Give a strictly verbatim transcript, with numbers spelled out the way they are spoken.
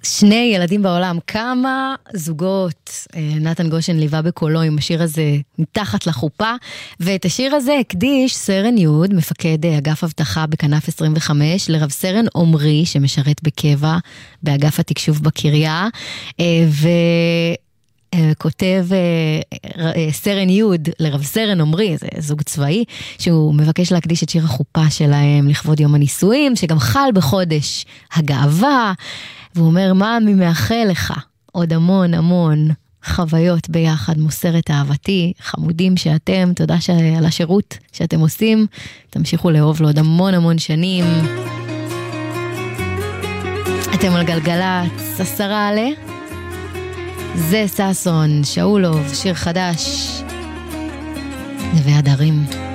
שני ילדים בעולם, כמה זוגות נתן גושן ליווה בקולו עם השיר הזה מתחת לחופה, ואת השיר הזה הקדיש סרן יוד, מפקד אגף אבטחה בכנף עשרים וחמש, לרב סרן עומרי שמשרת בקבע באגף התקשוב בקריה, ו... כותב סרן יוד לרב סרן עומרי, זה זוג צבאי, שהוא מבקש להקדיש את שיר החופה שלהם לכבוד יום הנישואים, שגם חל בחודש הגאווה, והוא אומר, מה אני מאחל לך? עוד המון המון חוויות ביחד, מוסרת אהבתי, חמודים שאתם, תודה על השירות שאתם עושים, תמשיכו לאהוב לעוד המון המון שנים. אתם על גלגלת, עשרה עלה? זה ססון, שאולוב, שיר חדש, נווה הדרים.